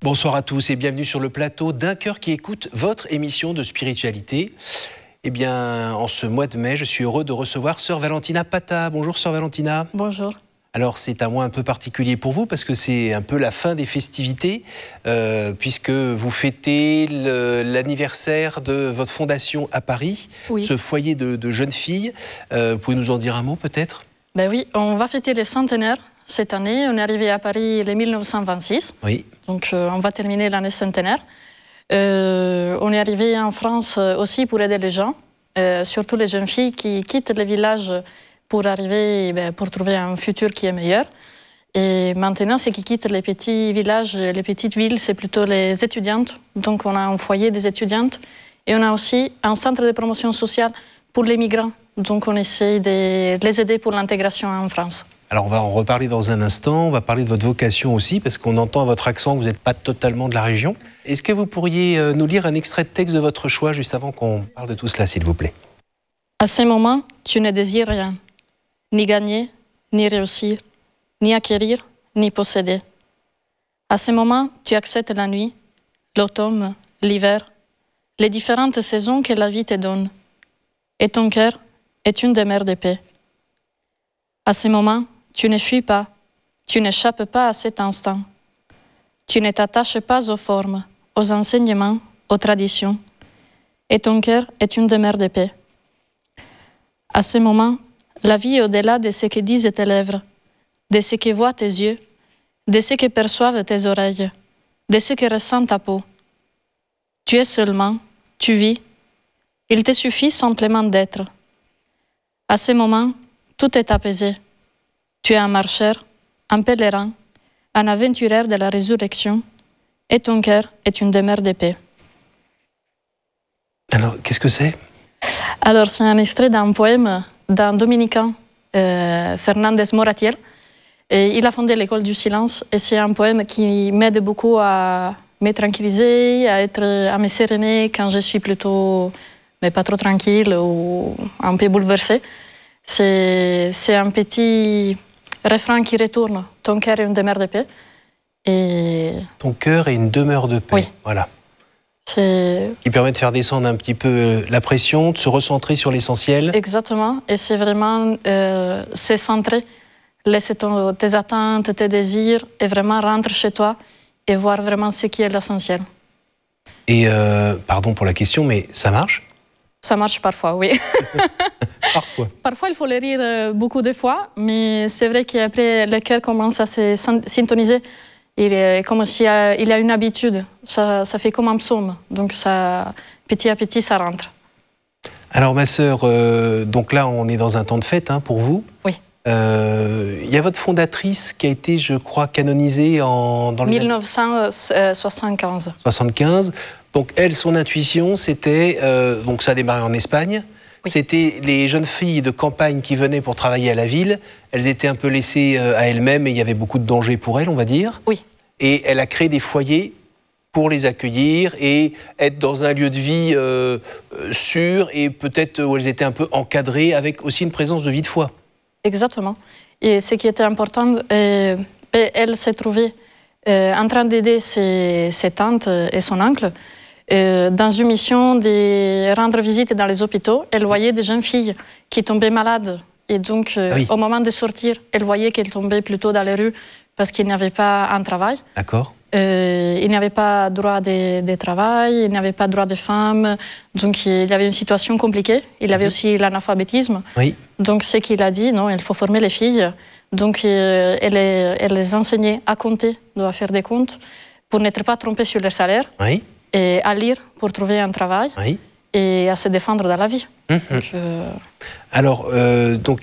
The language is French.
Bonsoir à tous et bienvenue sur le plateau d'Un cœur qui écoute, votre émission de spiritualité. Eh bien, en ce mois de mai, je suis heureux de recevoir Sœur Valentina Pata. Bonjour Sœur Valentina. Bonjour. Alors c'est un mois un peu particulier pour vous parce que c'est un peu la fin des festivités puisque vous fêtez l'anniversaire de votre fondation à Paris, oui. Ce foyer de jeunes filles. Vous pouvez nous en dire un mot peut-être ? Ben oui, on va fêter les centenaires cette année. On est arrivé à Paris en 1926, oui. Donc on va terminer l'année centenaire. On est arrivé en France aussi pour aider les gens, surtout les jeunes filles qui quittent les villages pour arriver, pour trouver un futur qui est meilleur. Et maintenant, ceux qui quittent les petits villages, les petites villes, c'est plutôt les étudiantes. Donc on a un foyer des étudiantes et on a aussi un centre de promotion sociale pour les migrants. Donc on essaie de les aider pour l'intégration en France. Alors on va en reparler dans un instant, on va parler de votre vocation aussi, parce qu'on entend à votre accent que vous n'êtes pas totalement de la région. Est-ce que vous pourriez nous lire un extrait de texte de votre choix, juste avant qu'on parle de tout cela, s'il vous plaît ? À ce moment, tu ne désires rien, ni gagner, ni réussir, ni acquérir, ni posséder. À ce moment, tu acceptes la nuit, l'automne, l'hiver, les différentes saisons que la vie te donne. Et ton cœur est une demeure de paix. À ce moment, tu ne fuis pas, tu n'échappes pas à cet instant. Tu ne t'attaches pas aux formes, aux enseignements, aux traditions. Et ton cœur est une demeure de paix. À ce moment, la vie est au-delà de ce que disent tes lèvres, de ce que voient tes yeux, de ce que perçoivent tes oreilles, de ce que ressent ta peau. Tu es seulement, tu vis. Il te suffit simplement d'être. À ce moment, tout est apaisé. Tu es un marcheur, un pèlerin, un aventurier de la résurrection, et ton cœur est une demeure de paix. Alors, qu'est-ce que c'est ? Alors, c'est un extrait d'un poème d'un dominicain, Fernandez Moratiel. Et il a fondé l'école du silence, et c'est un poème qui m'aide beaucoup à me tranquilliser, à me séréner quand je suis plutôt, mais pas trop tranquille ou un peu bouleversée. C'est un petit refrain qui retourne. Ton cœur est une demeure de paix. Et... Ton cœur est une demeure de paix. Oui. Voilà. Qui permet de faire descendre un petit peu la pression, de se recentrer sur l'essentiel. Exactement. Et c'est vraiment se centrer, laisser tes attentes, tes désirs, et vraiment rentrer chez toi et voir vraiment ce qui est l'essentiel. Et pardon pour la question, mais ça marche ? Ça marche parfois, oui. Parfois. Parfois, il faut le rire beaucoup de fois, mais c'est vrai qu'après, le cœur commence à se syntoniser. Il est comme s'il y a une habitude. Ça fait comme un psaume. Donc, ça, petit à petit, ça rentre. Alors, ma sœur, donc là, on est dans un temps de fête pour vous. Oui. Il y a votre fondatrice qui a été, je crois, canonisée dans le 1975. 75. Donc, elle, son intuition, c'était... donc, ça a démarré en Espagne. Oui. C'était les jeunes filles de campagne qui venaient pour travailler à la ville. Elles étaient un peu laissées à elles-mêmes et il y avait beaucoup de dangers pour elles, on va dire. Oui. Et elle a créé des foyers pour les accueillir et être dans un lieu de vie sûr et peut-être où elles étaient un peu encadrées avec aussi une présence de vie de foi. Exactement. Et ce qui était important, elle s'est trouvée en train d'aider ses tantes et son oncle dans une mission de rendre visite dans les hôpitaux. Elle voyait des jeunes filles qui tombaient malades. Et donc, oui. Au moment de sortir, elle voyait qu'elles tombaient plutôt dans les rues parce qu'ils n'avaient pas un travail. D'accord. Ils n'avaient pas droit de travail, ils n'avaient pas droit de femmes. Donc, il y avait une situation compliquée. Il y avait aussi l'analphabétisme. Oui. Donc, ce qu'il a dit, non, il faut former les filles. Donc, elle les enseignait à compter, à faire des comptes, pour n'être pas trompées sur leur salaire. Oui. Et à lire pour trouver un travail. Oui. Et à se défendre dans la vie. Donc, alors, donc